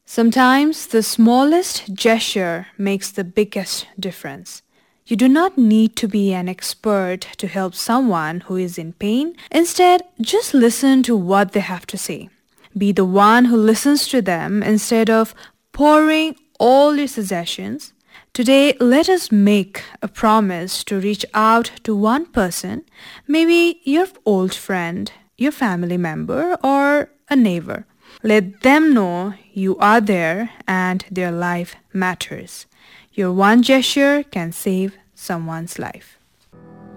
Sometimes the smallest gesture makes the biggest difference. You do not need to be an expert to help someone who is in pain. Instead, just listen to what they have to say. Be the one who listens to them instead of pouring all your suggestions. Today, let us make a promise to reach out to one person, maybe your old friend, your family member, or a neighbor. Let them know you are there and their life matters. Your one gesture can save someone's life.